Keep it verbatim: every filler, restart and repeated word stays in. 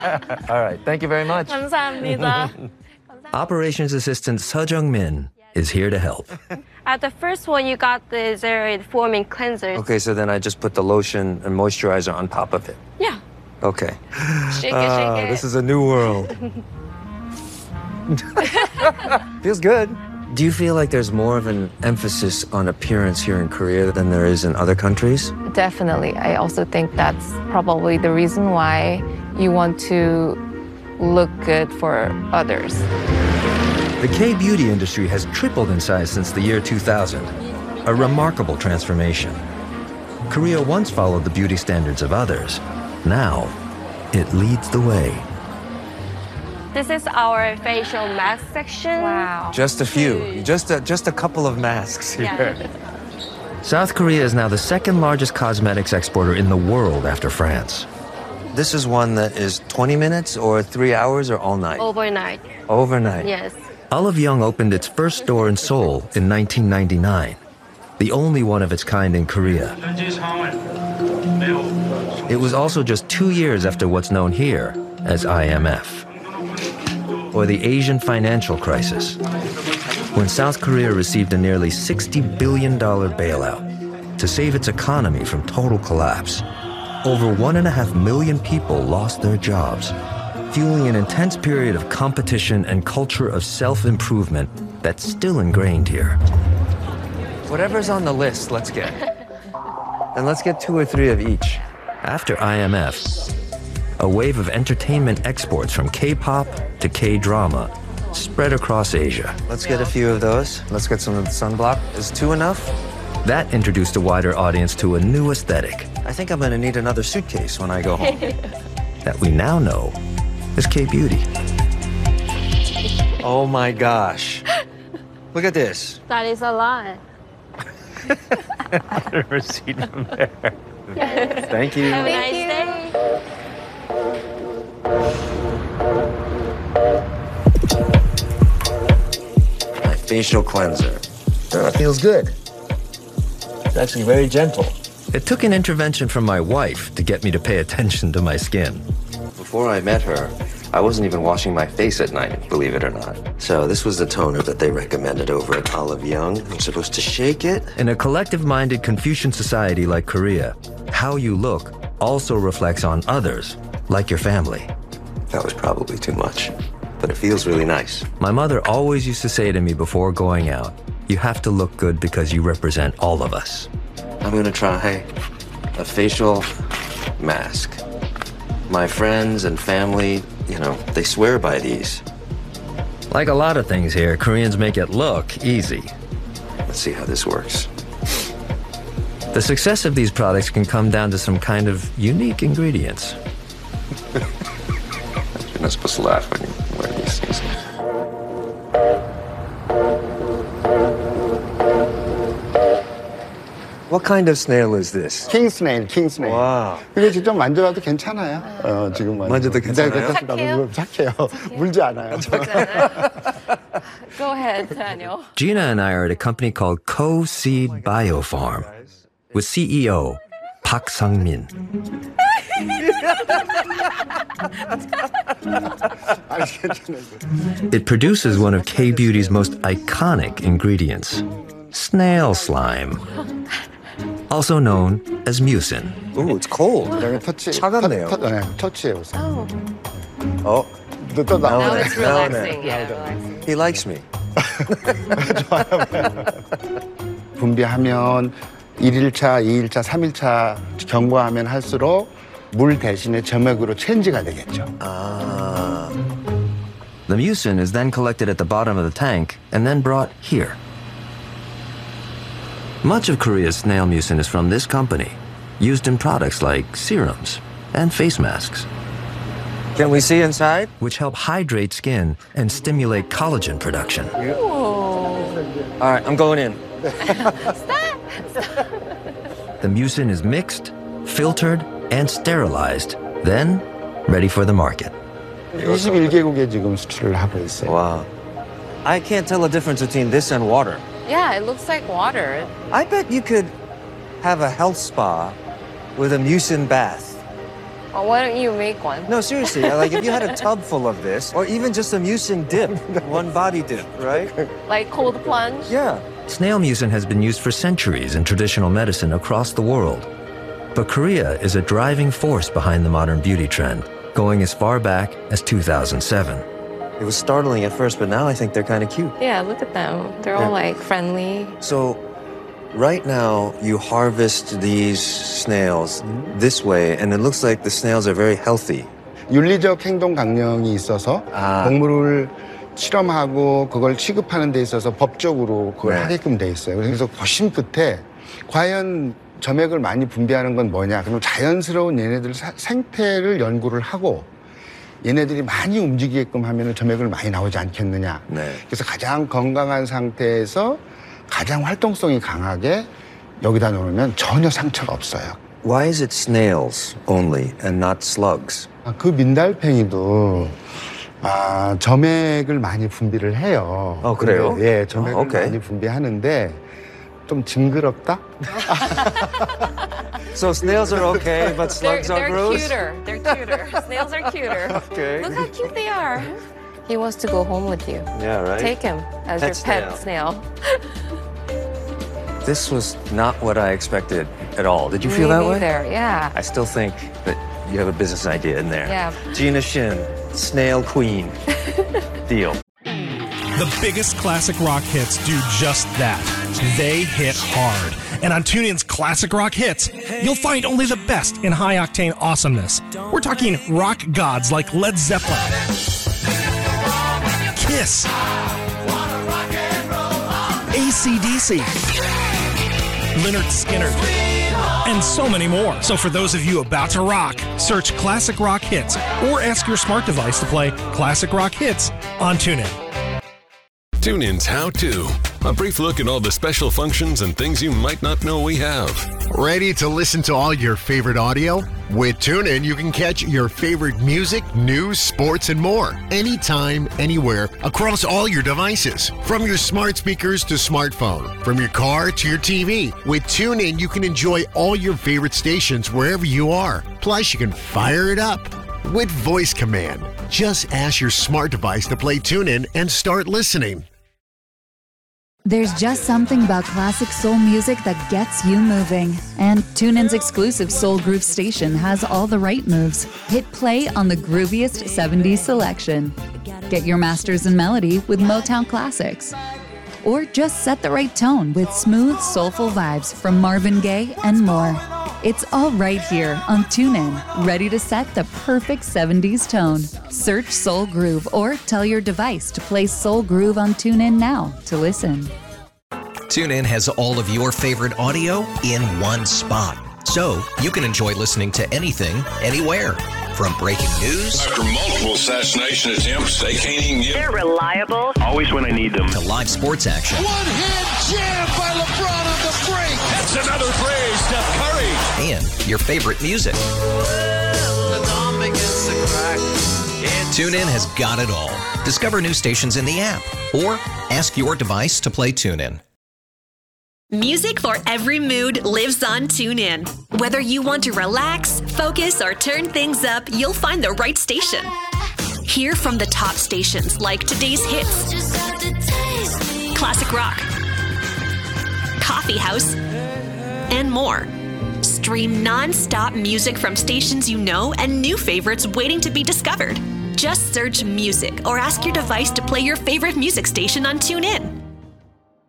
All right, thank you very much. 감사합니다. Operations Assistant Seo Jung-min is here to help. At the first one, you got the zero foaming cleanser. Okay, so then I just put the lotion and moisturizer on top of it. Yeah. Okay. Shake it, Ah, shake it. this is a new world. Feels good. Do you feel like there's more of an emphasis on appearance here in Korea than there is in other countries? Definitely. I also think that's probably the reason why you want to look good for others. The K-beauty industry has tripled in size since the year two thousand, a remarkable transformation. Korea once followed the beauty standards of others. Now, it leads the way. This is our facial mask section. Wow. Just a few, just a, just a couple of masks here. Yeah. South Korea is now the second largest cosmetics exporter in the world after France. This is one that is twenty minutes or three hours or all night? Overnight. Overnight. Yes. Olive Young opened its first store in Seoul in nineteen ninety-nine, the only one of its kind in Korea. It was also just two years after what's known here as I M F, or the Asian financial crisis, when South Korea received a nearly sixty billion dollars bailout to save its economy from total collapse. Over one and a half million people lost their jobs, fueling an intense period of competition and culture of self-improvement that's still ingrained here. Whatever's on the list, let's get. And let's get two or three of each. After I M F, a wave of entertainment exports from K-pop to K-drama spread across Asia. Let's get a few of those. Let's get some of the sunblock. Is two enough? That introduced a wider audience to a new aesthetic. I think I'm gonna need another suitcase when I go home. That we now know as K-beauty. Oh my gosh. Look at this. That is a lot. I've never seen them there. Thank you. Have a nice day. My facial cleanser. Uh, feels good. It's actually very gentle. It took an intervention from my wife to get me to pay attention to my skin. Before I met her, I wasn't even washing my face at night, believe it or not. So this was the toner that they recommended over at Olive Young. I'm supposed to shake it. In a collective-minded Confucian society like Korea, how you look also reflects on others, like your family. That was probably too much, but it feels really nice. My mother always used to say to me before going out, you have to look good because you represent all of us. I'm gonna try a facial mask. My friends and family, you know, they swear by these. Like a lot of things here, Koreans make it look easy. Let's see how this works. The success of these products can come down to some kind of unique ingredients. You're not supposed to laugh when you wear these things. What kind of snail is this? 킹스네일, 킹스네일. 와. 이거 직접 만져봐도 괜찮아요. 어, 지금 만져도 괜찮아요? 네, 괜찮습니다. 착해요. 물지 않아요. Go ahead, Daniel. Gina and I are at a company called Co-Seed Biofarm with C E O Park Sung-min. It produces one of K-beauty's most iconic ingredients, snail slime, also known as mucin. Ooh, it's cold. 터치, 차갑네요. 터, 터, 네, 터치해보세요. Oh, 또, 또 Now 나오네. it's relaxing. Yeah, relaxing. he likes me. 분비하면 일 일차, 이 일차, 삼 일차 경과하면 할수록 물 대신에 점액으로 체인지가 되겠죠. Ah. The mucin is then collected at the bottom of the tank and then brought here. Much of Korea's snail mucin is from this company, used in products like serums and face masks. Can we see inside? Which help hydrate skin and stimulate collagen production. All right, I'm going in. The mucin is mixed, filtered, and sterilized, then ready for the market. 이십일 개국에 지금 수출을 하고 있어요. Wow. I can't tell the difference between this and water. Yeah, it looks like water. I bet you could have a health spa with a mucin bath. Well, why don't you make one? No, seriously, like if you had a tub full of this, or even just a mucin dip, one body dip, right? Like cold plunge? Yeah. Snail mucin has been used for centuries in traditional medicine across the world. But Korea is a driving force behind the modern beauty trend, going as far back as two thousand seven. It was startling at first, but now I think they're kind of cute. Yeah, look at them. They're Yeah. all like friendly. So right now, you harvest these snails this way, and it looks like the snails are very healthy. 윤리적 행동 강령이 있어서 아. 동물을 실험하고 그걸 취급하는 데 있어서 법적으로 그걸 네. 하게끔 돼 있어요. 그래서 고심 끝에 과연 점액을 많이 분비하는 건 뭐냐? 그럼 자연스러운 얘네들 사, 생태를 연구를 하고 얘네들이 많이 움직이게끔 하면 점액을 많이 나오지 않겠느냐? 네. 그래서 가장 건강한 상태에서 가장 활동성이 강하게 여기다 놓으면 전혀 상처가 없어요. Why is it snails only and not slugs? 아, 그 민달팽이도 아, 점액을 많이 분비를 해요. 어, 그래요? 근데, 예, 점액을 아, 오케이. 많이 분비하는데 좀 징그럽다? So snails are okay, but They're, slugs are they're gross? cuter. They're cuter. Snails are cuter. Okay. Look how cute they are. He wants to go home with you. Yeah, right? Take him as Pet your pet snail. This was not what I expected at all. Did you Me feel that way? neither. Yeah. I still think that you have a business idea in there. Yeah. Gina Shin, Snail Queen. Deal. The biggest classic rock hits do just that. They hit hard. And on TuneIn's Classic Rock Hits, you'll find only the best in high-octane awesomeness. We're talking rock gods like Led Zeppelin, Kiss, A C D C, Lynyrd Skynyrd, and so many more. So for those of you about to rock, search Classic Rock Hits or ask your smart device to play Classic Rock Hits on TuneIn. TuneIn's How To. A brief look at all the special functions and things you might not know we have. Ready to listen to all your favorite audio? With TuneIn, you can catch your favorite music, news, sports, and more. Anytime, anywhere, across all your devices. From your smart speakers to smartphone. From your car to your T V. With TuneIn, you can enjoy all your favorite stations wherever you are. Plus, you can fire it up with voice command. Just ask your smart device to play TuneIn and start listening. There's just something about classic soul music that gets you moving. And TuneIn's exclusive Soul Groove station has all the right moves. Hit play on the grooviest seventies selection. Get your masters in melody with Motown classics. Or just set the right tone with smooth, soulful vibes from Marvin Gaye and more. It's all right here on TuneIn, ready to set the perfect seventies tone. Search Soul Groove or tell your device to play Soul Groove on TuneIn now to listen. TuneIn has all of your favorite audio in one spot, so you can enjoy listening to anything, anywhere. From breaking news after multiple assassination attempts, they can't even get. They're reliable. Always when I need them. to live sports action. One-hand jam by LeBron on the break. That's another three, Steph Curry. And your favorite music. TuneIn has got it all. Discover new stations in the app or ask your device to play TuneIn. Music for every mood lives on TuneIn. Whether you want to relax, focus, or turn things up, you'll find the right station. Hear from the top stations like today's hits, classic rock, coffee house, and more. Stream non-stop music from stations you know and new favorites waiting to be discovered. Just search music or ask your device to play your favorite music station on TuneIn.